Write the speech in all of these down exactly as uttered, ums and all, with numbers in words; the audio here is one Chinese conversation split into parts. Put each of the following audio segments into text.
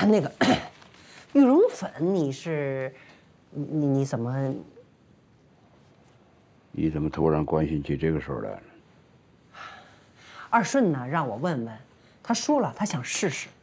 那个羽绒粉，你是你你怎么？ 你怎么突然关心起这个事儿来了？ 二顺呢，让我问问，他说了，他想试试。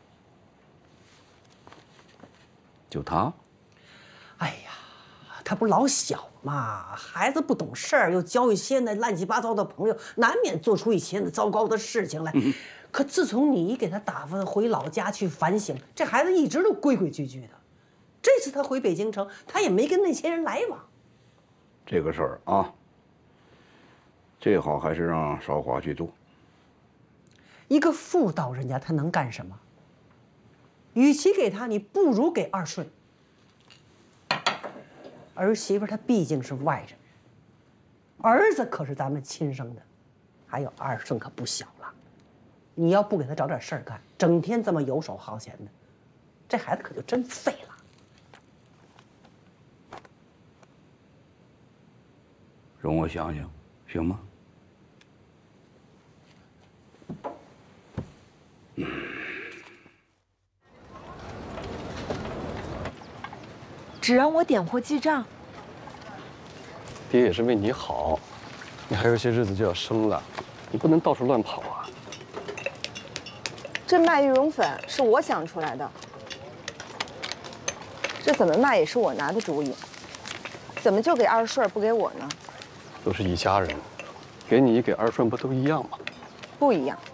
就他？ 哎呀，他不是老小嘛，孩子不懂事儿，又交一些那乱七八糟的朋友，难免做出一些那糟糕的事情来。嗯、可自从你给他打发回老家去反省，这孩子一直都规规矩矩的。这次他回北京城，他也没跟那些人来往。 这个事儿啊，最好还是让少华去做。 一个妇道人家，他能干什么？与其给他，你不如给二顺。儿媳妇她毕竟是外人，儿子可是咱们亲生的，还有二顺可不小了。你要不给他找点事儿干，整天这么游手好闲的，这孩子可就真废了。 容我想想，行吗？ 只让我点货记账。 爹也是为你好，你还有些日子就要生了，你不能到处乱跑啊。 这卖羽绒粉是我想出来的，这怎么卖也是我拿的主意，怎么就给二顺不给我呢？ 都是一家人，给你给二顺不都一样吗？ 不一样。